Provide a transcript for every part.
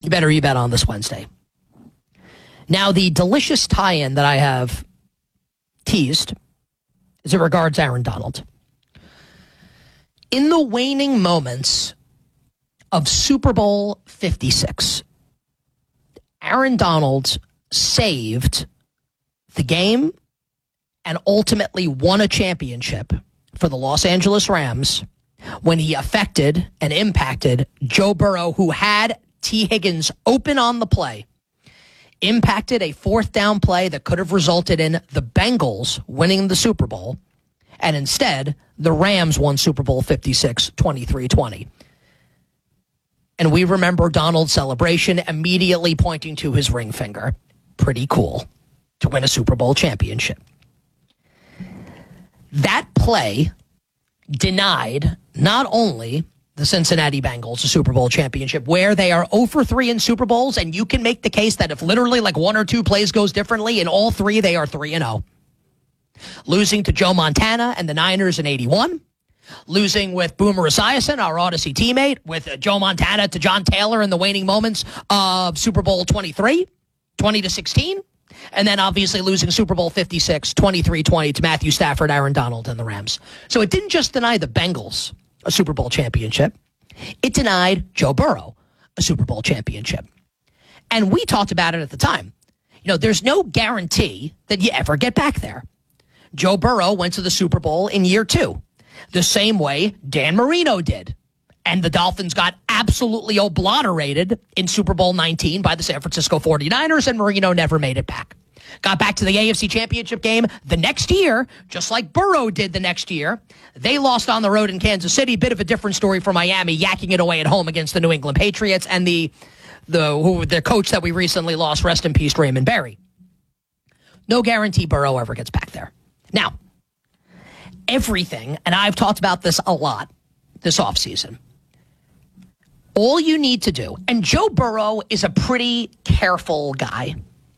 You better bet on this Wednesday. Now, the delicious tie-in that I have teased as it regards Aaron Donald. In the waning moments of Super Bowl 56, Aaron Donald saved the game and ultimately won a championship for the Los Angeles Rams when he affected and impacted Joe Burrow, who had T. Higgins open on the play, impacted a fourth down play that could have resulted in the Bengals winning the Super Bowl, and instead, the Rams won Super Bowl 56, 23-20. And we remember Donald's celebration immediately pointing to his ring finger. Pretty cool to win a Super Bowl championship. That play denied not only the Cincinnati Bengals a Super Bowl championship, where they are 0-3 in Super Bowls, and you can make the case that if literally like one or two plays goes differently, in all three they are 3-0. Losing to Joe Montana and the Niners in 81. Losing with Boomer Esiason, our Odyssey teammate, with Joe Montana to John Taylor in the waning moments of Super Bowl 23, 20-16. And then obviously losing Super Bowl 56, 23-20 to Matthew Stafford, Aaron Donald, and the Rams. So it didn't just deny the Bengals a Super Bowl championship. It denied Joe Burrow a Super Bowl championship. And we talked about it at the time. You know, there's no guarantee that you ever get back there. Joe Burrow went to the Super Bowl in year 2, the same way Dan Marino did. And the Dolphins got absolutely obliterated in Super Bowl 19 by the San Francisco 49ers, and Marino never made it back. Got back to the AFC Championship game the next year, just like Burrow did the next year. They lost on the road in Kansas City. Bit of a different story for Miami, yakking it away at home against the New England Patriots and the coach that we recently lost, rest in peace, Raymond Berry. No guarantee Burrow ever gets back there. Now, everything, and I've talked about this a lot this offseason, all you need to do, and Joe Burrow is a pretty careful guy.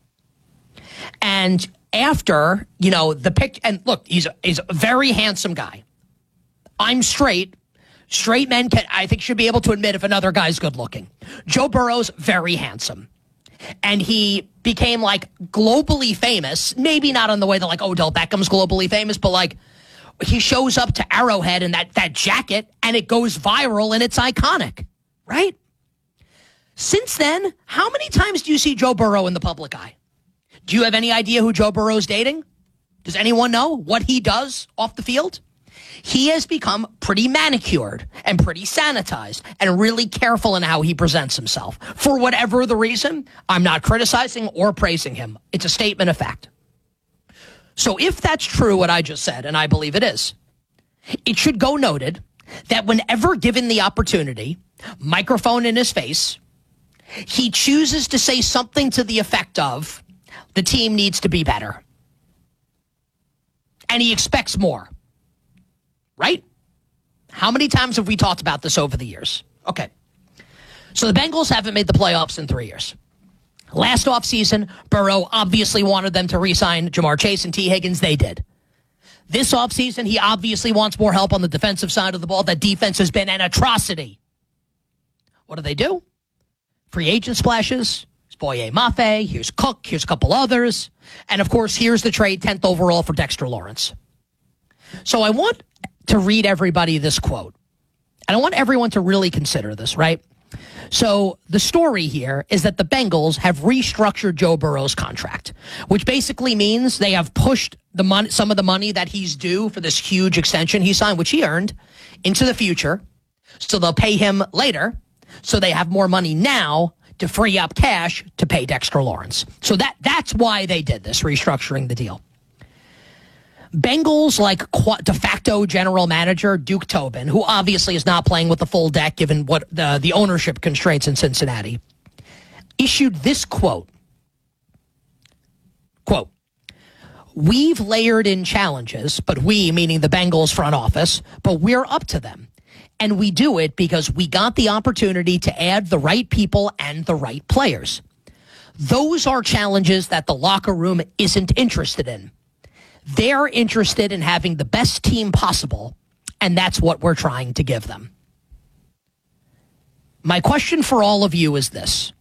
And after, you know, the pick, and look, he's a very handsome guy. I'm straight. Straight men I think should be able to admit if another guy's good looking. Joe Burrow's very handsome. And he became like globally famous, maybe not in the way that like Odell Beckham's globally famous, but like he shows up to Arrowhead in that jacket and it goes viral and it's iconic, right? Since then, how many times do you see Joe Burrow in the public eye? Do you have any idea who Joe Burrow's dating? Does anyone know what he does off the field? He has become pretty manicured and pretty sanitized and really careful in how he presents himself. For whatever the reason, I'm not criticizing or praising him. It's a statement of fact. So if that's true, what I just said, and I believe it is, it should go noted that whenever given the opportunity, microphone in his face, he chooses to say something to the effect of, the team needs to be better. And he expects more. Right? How many times have we talked about this over the years? Okay. So the Bengals haven't made the playoffs in 3 years. Last offseason, Burrow obviously wanted them to re-sign Jamar Chase and T. Higgins. They did. This offseason, he obviously wants more help on the defensive side of the ball. That defense has been an atrocity. What do? Free agent splashes. There's Boye Mafe. Here's Cook. Here's a couple others. And, of course, here's the trade, 10th overall for Dexter Lawrence. So I want to read everybody this quote. And I want everyone to really consider this, right? So the story here is that the Bengals have restructured Joe Burrow's contract, which basically means they have pushed the money, some of the money that he's due for this huge extension he signed, which he earned, into the future. So they'll pay him later. So they have more money now to free up cash to pay Dexter Lawrence. So that's why they did this, restructuring the deal. Bengals, like de facto general manager Duke Tobin, who obviously is not playing with the full deck given what the ownership constraints in Cincinnati, issued this quote. Quote, "We've layered in challenges, but we, meaning the Bengals front office, but we're up to them. And we do it because we got the opportunity to add the right people and the right players. Those are challenges that the locker room isn't interested in. They're interested in having the best team possible, and that's what we're trying to give them." My question for all of you is this.